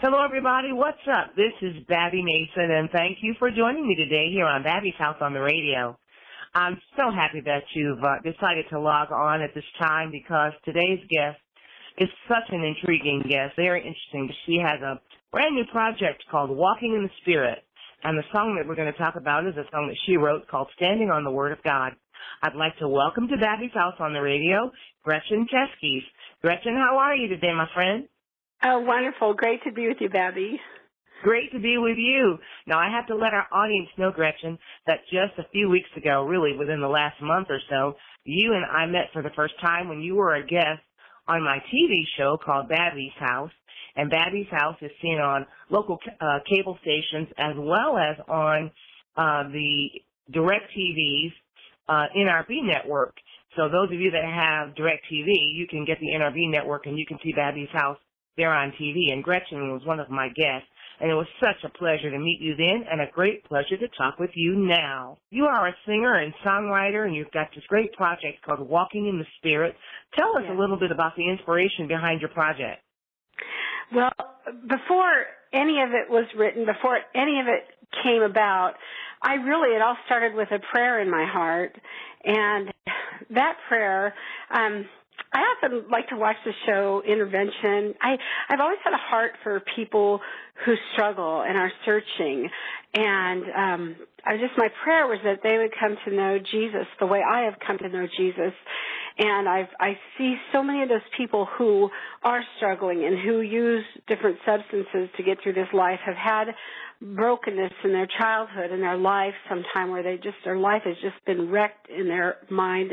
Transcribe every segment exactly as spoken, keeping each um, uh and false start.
Hello, everybody. What's up? This is Babby Mason, and thank you for joining me today here on Babby's House on the radio. I'm so happy that you've uh, decided to log on at this time because today's guest is such an intriguing guest, very interesting. She has a brand new project called Walking in the Spirit, and the song that we're going to talk about is a song that she wrote called Standing on the Word of God. I'd like to welcome to Babby's House on the radio, Gretchen Teskes. Gretchen, how are you today, my friend? Oh, wonderful. Great to be with you, Babby. Great to be with you. Now, I have to let our audience know, Gretchen, that just a few weeks ago, really within the last month or so, you and I met for the first time when you were a guest on my T V show called Babby's House. And Babby's House is seen on local uh, cable stations as well as on uh, the DirecTV's uh, N R B network. So those of you that have DirecTV, you can get the N R B network and you can see Babby's House there on T V. And Gretchen was one of my guests. And it was such a pleasure to meet you then and a great pleasure to talk with you now. You are a singer and songwriter, and you've got this great project called Walking in the Spirit. Tell us Yeah. a little bit about the inspiration behind your project. Well, before any of it was written, before any of it came about, I really, it all started with a prayer in my heart. And that prayer, um, I often like to watch the show Intervention. I, I've always had a heart for people who struggle and are searching. And um, I just, my prayer was that they would come to know Jesus the way I have come to know Jesus. And I've, I see so many of those people who are struggling and who use different substances to get through this life have had brokenness in their childhood, in their life sometime where they just, their life has just been wrecked in their mind.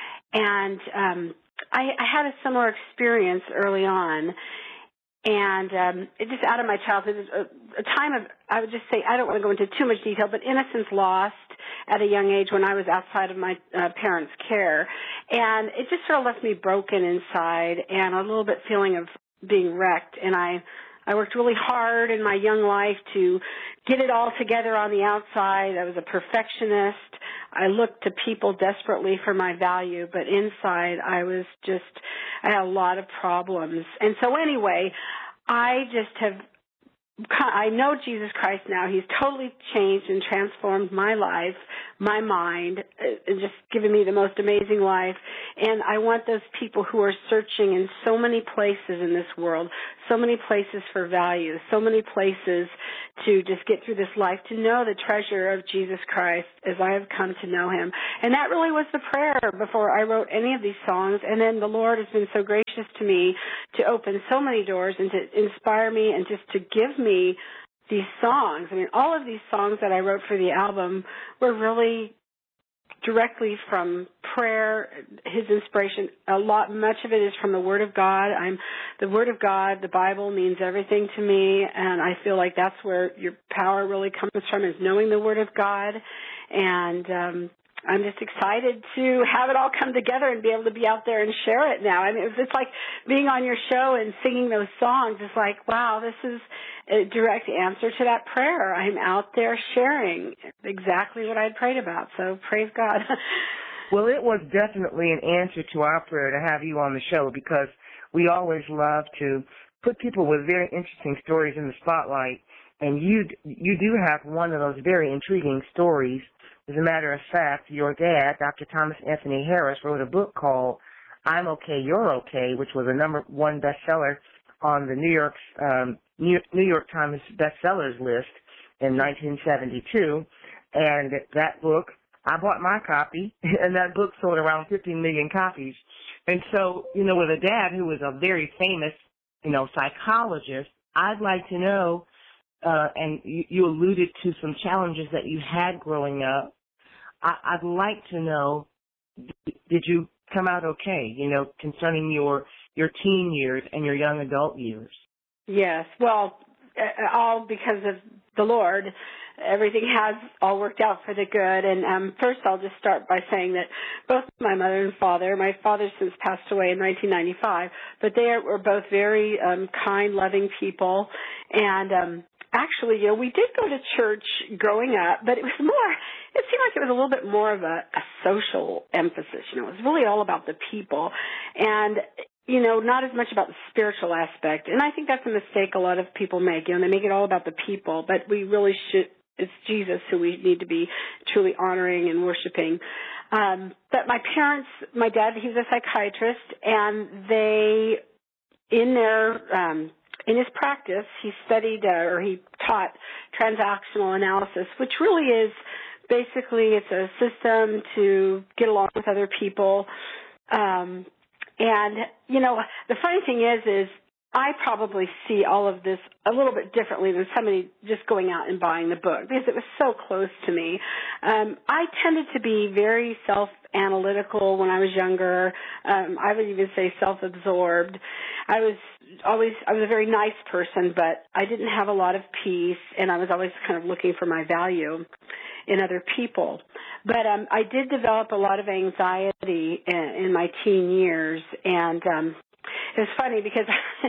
And um, I, I had a similar experience early on. And um, it just out of my childhood, a, a time of, I would just say, I don't want to go into too much detail, but innocence lost at a young age when I was outside of my uh, parents' care. And it just sort of left me broken inside and a little bit feeling of being wrecked. And I, I worked really hard in my young life to get it all together on the outside. I was a perfectionist. I looked to people desperately for my value, but inside I was just, I had a lot of problems. And so anyway, I just have, I know Jesus Christ now. He's totally changed and transformed my life, my mind, and just given me the most amazing life. And I want those people who are searching in so many places in this world, so many places for value, so many places to just get through this life, to know the treasure of Jesus Christ as I have come to know him. And that really was the prayer before I wrote any of these songs. And then the Lord has been so gracious to me to open so many doors and to inspire me and just to give me these songs. I mean, all of these songs that I wrote for the album were really directly from prayer, his inspiration. A lot, much of it is from the Word of God. I'm the Word of God. The Bible means everything to me, and I feel like that's where your power really comes from, is knowing the Word of God. And um, I'm just excited to have it all come together and be able to be out there and share it now. I mean, it's like being on your show and singing those songs. It's like, wow, this is a direct answer to that prayer. I'm out there sharing exactly what I'd prayed about. So praise God. Well, it was definitely an answer to our prayer to have you on the show because we always love to put people with very interesting stories in the spotlight. And you you do have one of those very intriguing stories. As a matter of fact, your dad, Doctor Thomas Anthony Harris, wrote a book called I'm Okay, You're Okay, which was a number one bestseller on the New York's um, New York Times bestsellers list in nineteen seventy-two. And that book, I bought my copy, and that book sold around fifteen million copies. And so, you know, with a dad who was a very famous, you know, psychologist, I'd like to know, uh, and you, you alluded to some challenges that you had growing up. I, I'd like to know, did you come out okay, you know, concerning your your teen years and your young adult years? Yes. Well, all because of the Lord. Everything has all worked out for the good. And um, first I'll just start by saying that both my mother and father, my father since passed away in nineteen ninety-five, but they were both very um, kind, loving people. And um, actually, you know, we did go to church growing up, but it was more, it seemed like it was a little bit more of a, a social emphasis. You know, it was really all about the people. And you know, not as much about the spiritual aspect. And I think that's a mistake a lot of people make. You know, they make it all about the people, but we really should, it's Jesus who we need to be truly honoring and worshiping. Um, but my parents, my dad, he's a psychiatrist, and they, in their, um, in his practice, he studied uh, or he taught transactional analysis, which really is basically it's a system to get along with other people. Um, and, you know, the funny thing is, is I probably see all of this a little bit differently than somebody just going out and buying the book because it was so close to me. Um, I tended to be very self-analytical when I was younger. Um, I would even say self-absorbed. I was always, I was a very nice person, but I didn't have a lot of peace, and I was always kind of looking for my value in other people. But um, I did develop a lot of anxiety in, in my teen years, and um, it was funny because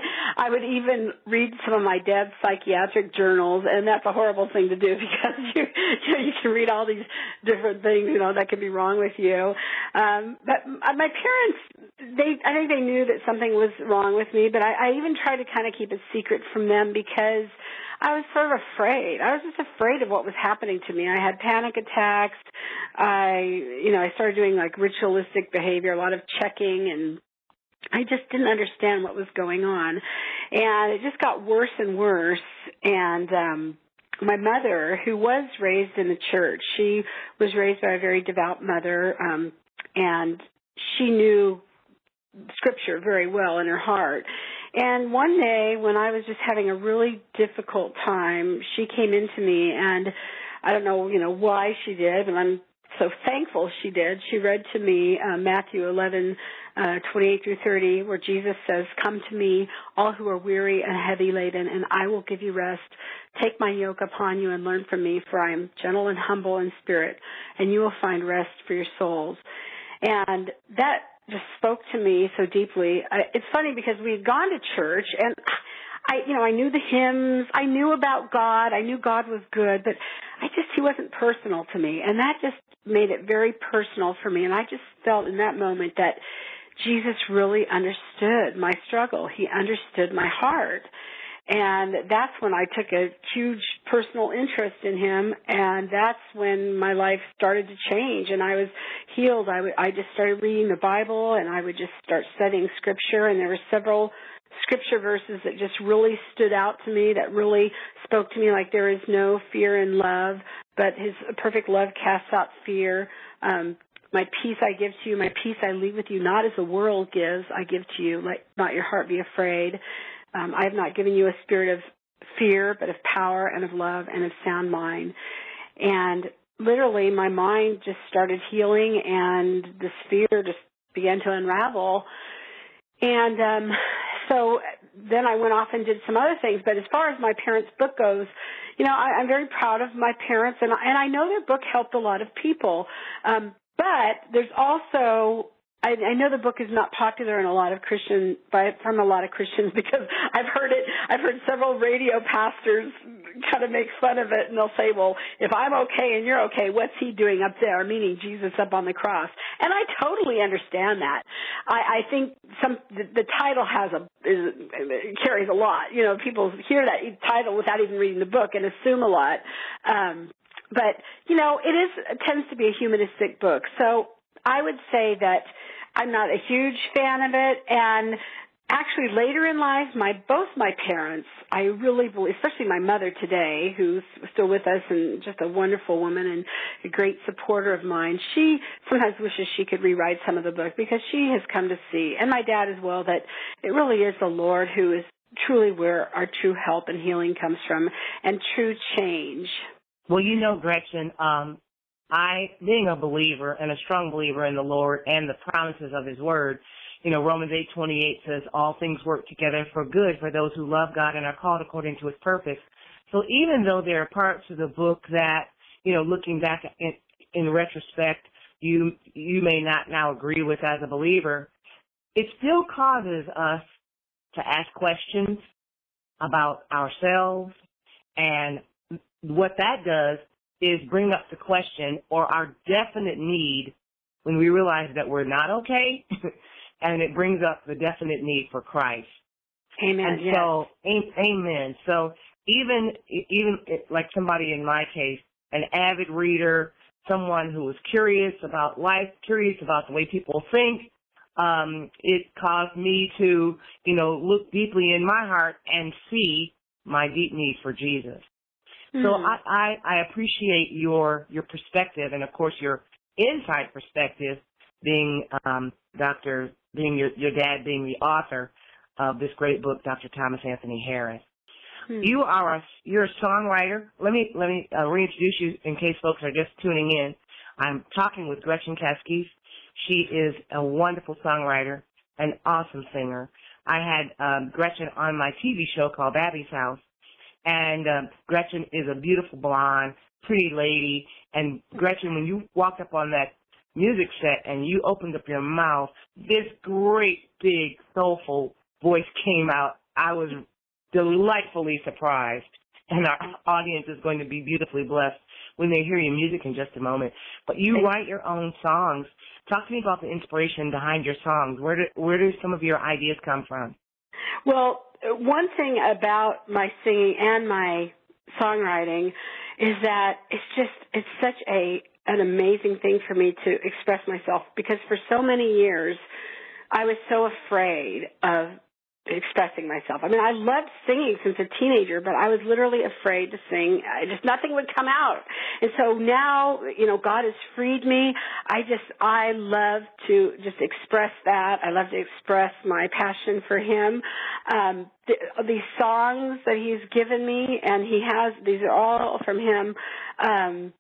I would even read some of my dad's psychiatric journals, and that's a horrible thing to do because you, you know, you can read all these different things, you know, that could be wrong with you. Um, but my parents, they, I think they knew that something was wrong with me, but I, I even tried to kind of keep it secret from them because I was sort of afraid. I was just afraid of what was happening to me. I had panic attacks. I, you know, I started doing like ritualistic behavior, a lot of checking, and I just didn't understand what was going on. And it just got worse and worse. And um, my mother, who was raised in the church, she was raised by a very devout mother, um, and she knew Scripture very well in her heart. And one day when I was just having a really difficult time, she came into me, and I don't know, you know, why she did, but I'm so thankful she did. She read to me uh, Matthew eleven, uh, twenty-eight through thirty, where Jesus says, "Come to me, all who are weary and heavy laden, and I will give you rest. Take my yoke upon you and learn from me, for I am gentle and humble in spirit, and you will find rest for your souls." And that just spoke to me so deeply. I, it's funny because we had gone to church, and I, you know, I knew the hymns, I knew about God, I knew God was good, but I just, he wasn't personal to me, and that just made it very personal for me, and I just felt in that moment that Jesus really understood my struggle. He understood my heart, and that's when I took a huge personal interest in him, and that's when my life started to change, and I was healed. I, w- I just started reading the Bible, and I would just start studying Scripture, and there were several Scripture verses that just really stood out to me, that really spoke to me, like there is no fear in love, but his perfect love casts out fear. Um, my peace I give to you, my peace I leave with you, not as the world gives, I give to you. Let not your heart be afraid. Um, I have not given you a spirit of fear, but of power and of love and of sound mind. And literally my mind just started healing, and this fear just began to unravel. And um, so then I went off and did some other things. But as far as my parents' book goes, you know, I, I'm very proud of my parents, and, and I know their book helped a lot of people. Um, but there's also, I, I know the book is not popular in a lot of Christian, by, from a lot of Christians, because I've heard it, I've heard several radio pastors kind of make fun of it, and they'll say, well, if I'm okay and you're okay, what's he doing up there, meaning Jesus up on the cross? And I totally understand that. I, I think some the, the title has a is, carries a lot. You know, people hear that title without even reading the book and assume a lot. Um, but, you know, it is it tends to be a humanistic book. So I would say that I'm not a huge fan of it, and actually later in life, my both my parents, I really believe, especially my mother today, who's still with us and just a wonderful woman and a great supporter of mine, she sometimes wishes she could rewrite some of the book because she has come to see, and my dad as well, that it really is the Lord who is truly where our true help and healing comes from, and true change. Well, you know, Gretchen, um, I, being a believer and a strong believer in the Lord and the promises of his word, you know, Romans eight twenty-eight says all things work together for good for those who love God and are called according to his purpose. So even though there are parts of the book that, you know, looking back in, in retrospect, you you may not now agree with as a believer, it still causes us to ask questions about ourselves, and what that does is bring up the question or our definite need when we realize that we're not okay, and it brings up the definite need for Christ. Amen. And yes. so, amen. So even, even like somebody in my case, an avid reader, someone who is curious about life, curious about the way people think, um, it caused me to, you know, look deeply in my heart and see my deep need for Jesus. Mm-hmm. So I, I, I appreciate your, your perspective and, of course, your inside perspective being um, Doctor, being your, your dad being the author of this great book, Doctor Thomas Anthony Harris. Hmm. You are a, you're a songwriter. Let me, let me uh, reintroduce you in case folks are just tuning in. I'm talking with Gretchen Keskes. She is a wonderful songwriter, an awesome singer. I had um, Gretchen on my T V show called Babby's House, and uh, Gretchen is a beautiful blonde, pretty lady. And Gretchen, when you walked up on that music set and you opened up your mouth, this great, big, soulful voice came out. I was delightfully surprised, and our audience is going to be beautifully blessed when they hear your music in just a moment. But you write your own songs. Talk to me about the inspiration behind your songs. Where do, where do some of your ideas come from? Well, one thing about my singing and my songwriting is that it's just, it's such a an amazing thing for me to express myself, because for so many years I was so afraid of expressing myself. I mean, I loved singing since a teenager, but I was literally afraid to sing. I just, nothing would come out. And so now, you know, God has freed me. I just, I love to just express that. I love to express my passion for Him. Um, th- these songs that He's given me, and He has, these are all from Him. Um,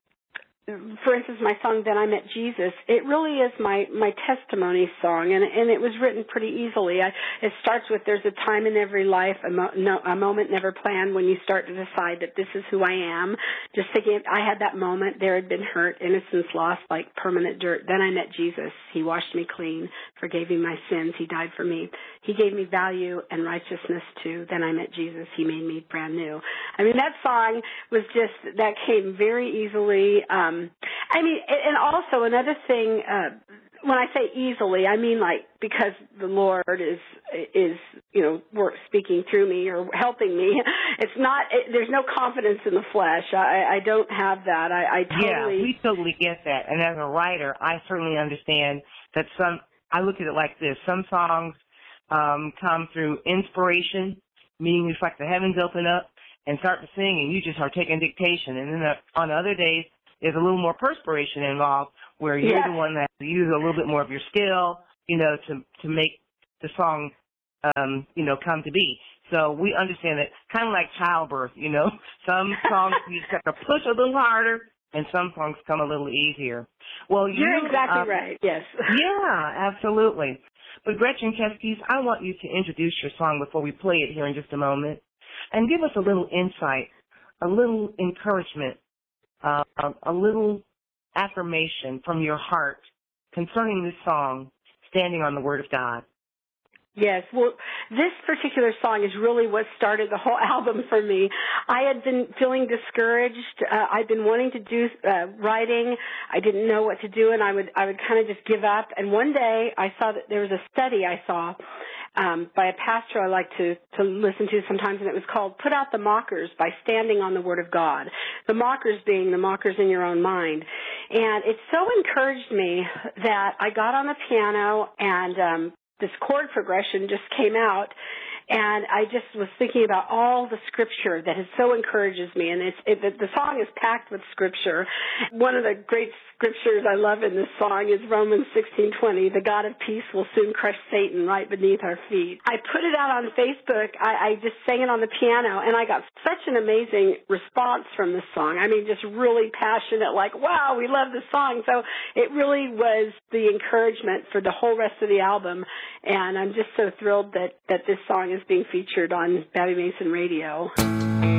For instance, my song, Then I Met Jesus, it really is my, my testimony song, and, and it was written pretty easily. I, it starts with, there's a time in every life, a, mo- no, a moment never planned, when you start to decide that this is who I am. Just thinking, I had that moment, there had been hurt, innocence lost like permanent dirt. Then I met Jesus. He washed me clean, forgave me my sins. He died for me. He gave me value and righteousness too. Then I met Jesus. He made me brand new. I mean, that song was just, that came very easily. Um, I mean, and also another thing, uh, when I say easily, I mean like because the Lord is, is you know, work speaking through me or helping me. It's not, it, there's no confidence in the flesh. I, I don't have that. I, I totally. Yeah, we totally get that. And as a writer, I certainly understand that some, I look at it like this. Some songs um, come through inspiration, meaning it's like the heavens open up and start to sing and you just are taking dictation. And then the, on other days, there's a little more perspiration involved where you're yeah. the one that uses a little bit more of your skill, you know, to to make the song, um, you know, come to be. So we understand that, kind of like childbirth, you know. Some songs you just have to push a little harder, and some songs come a little easier. Well, You're you, exactly um, right, yes. Yeah, absolutely. But Gretchen Keskes, I want you to introduce your song before we play it here in just a moment, and give us a little insight, a little encouragement, Uh, a little affirmation from your heart concerning this song, Standing on the Word of God. Yes, well, this particular song is really what started the whole album for me. I had been feeling discouraged. Uh, I'd been wanting to do uh, writing. I didn't know what to do, and I would I would kind of just give up. And one day I saw that there was a study I saw um, by a pastor I like to, to listen to sometimes, and it was called Put Out the Mockers by Standing on the Word of God. The mockers being the mockers in your own mind. And it so encouraged me that I got on the piano and um, this chord progression just came out, and I just was thinking about all the scripture that has so encourages me, and it's, it, the, the song is packed with scripture. One of the great scriptures I love in this song is Romans sixteen twenty, the God of peace will soon crush Satan right beneath our feet. I put it out on Facebook. I, I just sang it on the piano, and I got such an amazing response from this song. I mean, just really passionate, like, wow, we love this song. So it really was the encouragement for the whole rest of the album, and I'm just so thrilled that, that this song is being featured on Babby Mason Radio.